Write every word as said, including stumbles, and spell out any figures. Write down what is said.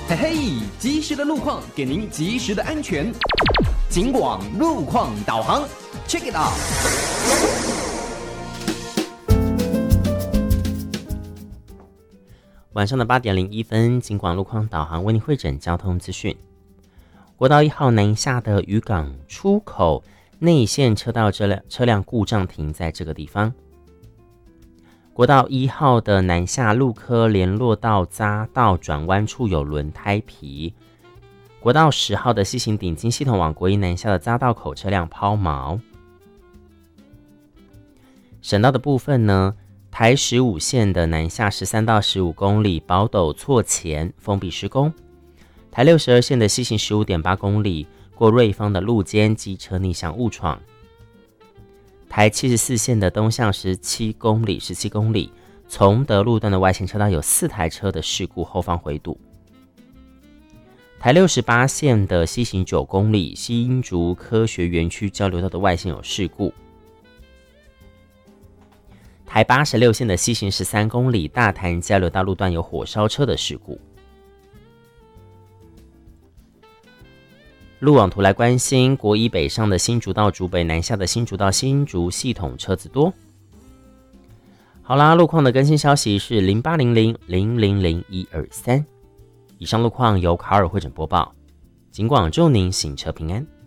嘿嘿，及时的路况给您及时的安全。警广路况导航 ，check it out。 晚上的八点零一分，警广路况导航为您汇整交通资讯。国道一号南下的渔港出口内线车道车辆车辆故障停在这个地方。国道一号的南下路科联络道匝道转弯处有轮胎皮。国道十号的西行顶金系统往国一南下的匝道口车辆抛锚。省道的部分呢，台十五线的南下十三到十五公里宝斗错前封闭施工。台六十二线的西行 十五点八公里过瑞芳的路肩机车逆向误闯。台七十四线的东向十七公里十七公里崇德路段的外线车道有四台车的事故后方回堵。台六十八线的西行九公里新竹科学园区交流道的外线有事故。台八十六线的西行十三公里大潭交流道路段有火烧车的事故。路网图来关心，国一北上的新竹到竹北，南下的新竹到新竹系统车子多。好啦，路况的更新消息是零八零零零零零一二三。以上路况由卡尔汇整播报，警广祝您行车平安。